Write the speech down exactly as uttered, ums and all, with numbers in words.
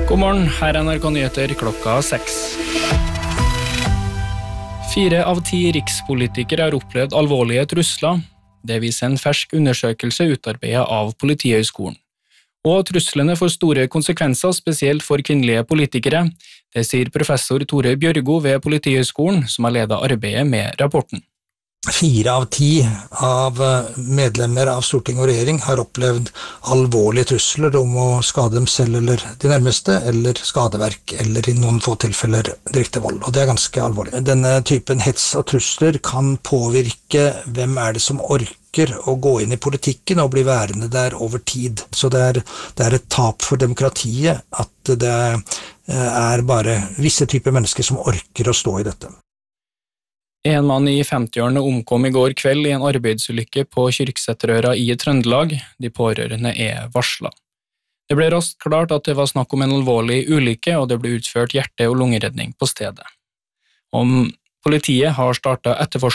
God morgen, her er N R K Nyheter klokka seks. Fire av ti rikspolitikere har opplevd alvorlige trusler. Det viser en fersk undersøkelse utarbeidet av Politihøgskolen. Og truslene får store konsekvenser, spesielt for kvinnelige politikere. Det sier professor Tore Bjørgo ved Politihøgskolen, som har ledet arbeidet med rapporten. Fire av ti av medlemmer av Storting og regjering har opplevd alvorlige trusler om å skade dem selv eller de nærmeste, eller skadeverk, eller i noen få tilfeller direkte vold, og det er ganske alvorlig. Denne typen hets og trusler kan påvirke hvem er det som orker å gå inn i politikken og bli værende der over tid. Så det er, det er et tap for demokratiet at det er bare visse typer mennesker som orker å stå i dette. En mann i femtiårene omkom i går kveld i en arbeidsulykke på Kyrksæterøra i Trøndelag. De pårørende er varslet. Det ble raskt klart at det var snakk om en alvorlig ulykke, og det ble utført hjerte- og lungeredning på stedet. Om politiet har startet etterforskning